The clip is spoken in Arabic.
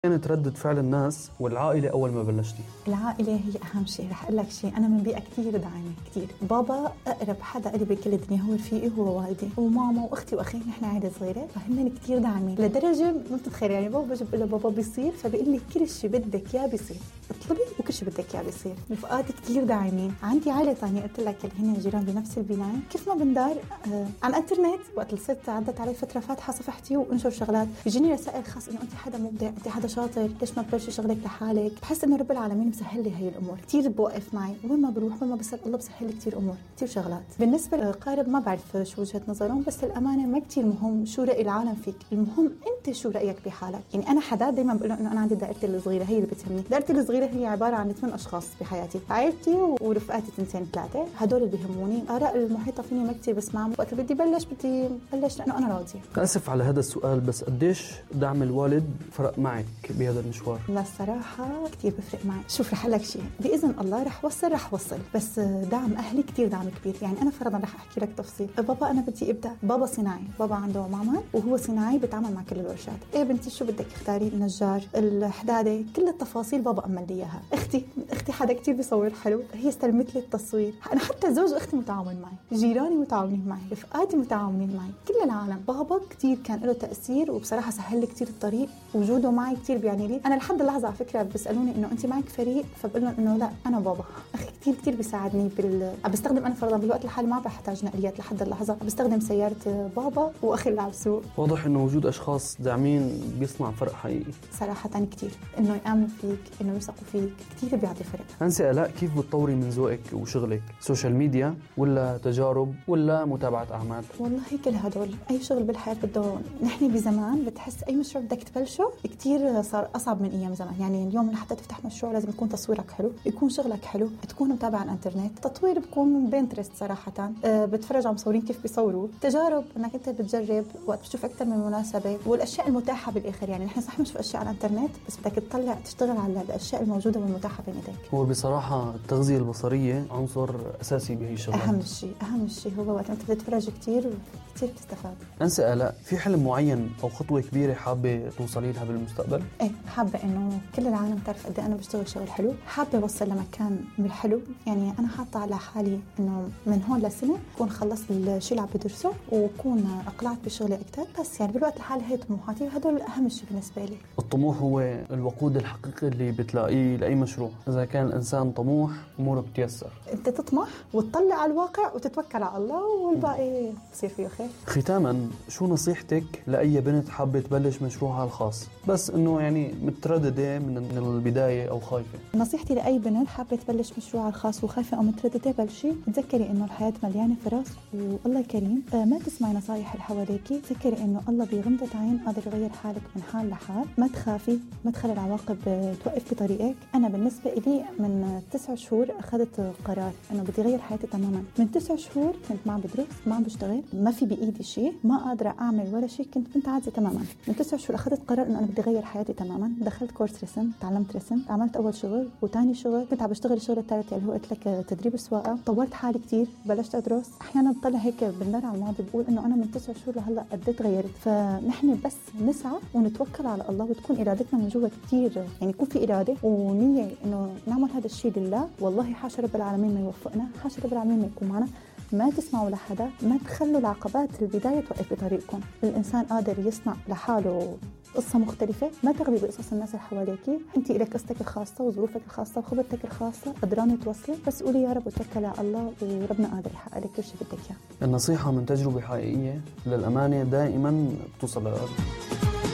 كانت ردة فعل الناس والعائلة أول ما بلشتي؟ العائلة هي أهم شيء. رح أقول لك شيء، أنا من بيئة كتير داعمة كتير. بابا أقرب حدا قلبي بكل الدنيا هو رفيقي، هو والدي وماما وأختي وأخي. نحن عائلة صغيرة فهن كتير داعمين لدرجة ما بتتخيل. يعني بابا بجيب له بابا بيصير، فبيقول لي كل شيء بدك إياه بيصير، اطلبي وكل شيء بدك إياه بيصير. رفقاتي كتير داعمين. عندي عائلة تانية قلت لك اللي هن جيران بنفس البناية. كيف ما بندار على الانترنت وقت الصيت عدت علي فترة فاتحة صفحتي وانشر شغلات، بيجيني رسائل خاص إنه أنت حدا مبدع، أنت حدا شاطر، ليش ما تبلشي شغلك لحالك. بحس انه رب العالمين مسهل لي هي الامور كثير. بوقف معي وين ما بروح وين ما بصير، الله بسهل لي كثير امور، كثير شغلات. بالنسبه للقارب ما بعرف شو وجهه نظرهم، بس الامانه ما كثير مهم شو راي العالم فيك، المهم انت شو رايك بحالك. يعني انا حدا دائما بقول انه انا عندي دائرتي الصغيره هي اللي بتهمني. دائرتي الصغيره هي عباره عن 8 اشخاص بحياتي، عائلتي ورفقاتي 2 3 هدول اللي بيهموني. اراء المحيطه فيني ما كثير بسمعهم. وقت بدي بلش لانه انا راضيه. اسف على هذا السؤال، بس قديش دعم الوالد فرق معك بهذا المشوار؟ لا الصراحة كتير بفرق معي. شوف رح لك شيء، بإذن الله رح وصل، بس دعم أهلي كتير دعم كبير. يعني أنا فرضا رح أحكي لك تفصيل. بابا أنا بدي أبدأ، بابا صناعي، بابا عنده معمل وهو صناعي بتعامل مع كل الورشات. إيه بنتي شو بدك اختاري، النجار، الحدادة، كل التفاصيل بابا أمل لي إياها. أختي حدا كتير بيصور حلو، هي استلمت لي التصوير. أنا حتى زوج أختي متعاون معي، جيراني متعاونين معي، رفقاتي متعاونين معي، كل العالم. بابا كتير كان له تأثير وبصراحة سهل لي كتير الطريق. وجوده معي كتير بيعني لي. أنا لحد اللحظة على فكرة بيسألوني إنه أنت معك فريق، فبقول لهم إنه لا أنا بابا. أخي كتير بيساعدني بستخدم أنا فرضا بالوقت الحالي ما بحتاج نقليات لحد اللحظة، بستخدم سيارة بابا وأخي اللي على السوق. واضح إنه وجود أشخاص داعمين بيصنع فرق حقيقي. صراحة كتير إنه يآمنوا فيك، إنه يثقوا فيك، كتير بيعطي فرق. أنسة آلاء، كيف بتطوري من ذوقك وشغلك؟ سوشيال ميديا ولا تجارب ولا متابعة أعمال؟ والله كل هدول. أي شغل بالحياة بده. نحن بزمان بتحس أي مشروع بدك تبلشه كتير صار أصعب من أيام زمان. يعني اليوم لحتى تفتح مشروع لازم يكون تصويرك حلو، يكون شغلك حلو، تكون متابع على الانترنت. تطوير بكون من بنترست صراحة، بتفرج على مصورين كيف بيصوروا. تجارب انك انت بتجرب وقت بتشوف اكثر من مناسبة، والاشياء المتاحة بالاخر. يعني نحن صح بنشوف اشياء على الانترنت، بس بدك تطلع تشتغل على الاشياء الموجودة والمتاحة بين ايديك. هو بصراحة التغذية البصرية عنصر اساسي بهي الشغلات. اهم شيء هو وقت انت بتتفرج كتير بتستفاد. أنسة آلاء، في حلم معين او خطوة كبيرة حابة توصلي لها بالمستقبل؟ ايه حابة انه كل العالم تعرف قد انا بشتغل شغل حلو. حابة اوصل لمكان بالحلو. يعني انا حاطة على حالي انه من هون لسنة اكون خلصت الشيء اللي عم بدرسه واكون اقلعت بشغلي اكثر. بس يعني بالوقت الحالي هي طموحاتي وهدول اهم شيء بالنسبة لي. الطموح هو الوقود الحقيقي اللي بتلاقيه لاي مشروع. اذا كان الانسان طموح اموره بتيسر. انت تطمح وتطلع على الواقع وتتوكل على الله والباقي بصير فيه خير. ختاما، شو نصيحتك لاي بنت حابة تبلش مشروعها الخاص بس انه يعني مترددة من البداية او خايفة؟ نصيحتي لاي بنت حابة تبلش مشروعها الخاص وخايفة او مترددة، بلشي. تذكري انه الحياة مليانة فرص والله كريم. ما تسمعي نصايح اللي حواليكي. تذكري انه الله بغمضة عين قادر يغير حالك من حال لحال. ما تخافي، ما تخلي العواقب توقف بطريقك. انا بالنسبة لي من 9 شهور اخذت قرار انه بدي اغير حياتي تماما. من 9 شهور كنت ما عم بدرس، ما عم بشتغل، ما في بايدي شيء، ما قادرة اعمل ولا شيء، كنت بنت عاجزة تماما. من 9 شهور اخذت قرار انه انا بدي اغير حياتي تماما. دخلت كورس رسم، تعلمت رسم، عملت اول شغل وثاني شغل، كنت عم بشتغل الشغل الثالث اللي هو قلت لك تدريب السواقه. طورت حالي كثير، بلشت ادرس. احيانا بطلع هيك بندر على الماضي بقول انه انا من 9 شهور لهلا قد ايه تغيرت. فنحن بس نسعى ونتوكل على الله وتكون ارادتنا من جوا كثير. يعني يكون في اراده ونيه انه نعمل هذا الشيء لله. والله حاشا رب العالمين ما يوفقنا، حاشا رب العالمين ما يكون معنا. ما تسمعوا لحدا، ما تخلوا العقبات البداية توقف بطريقكم. الإنسان قادر يصنع لحاله قصة مختلفة. ما تغلي بقصص الناس اللي حواليكي. انت لك قصتك الخاصة وظروفك الخاصة وخبرتك الخاصة، قدرانة توصلي. بس قولي يا رب وتوكلي على الله وربنا قادر يحقق لك كل شيء بدك اياه. النصيحة من تجربة حقيقية للأمانة دائما بتوصل للقلب.